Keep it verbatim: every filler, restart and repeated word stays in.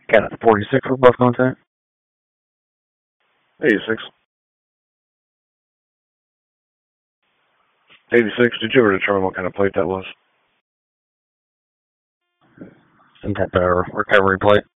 Got a forty-six for bus contact. eighty-six. eighty-six, did you ever determine what kind of plate that was? Some type of recovery plate.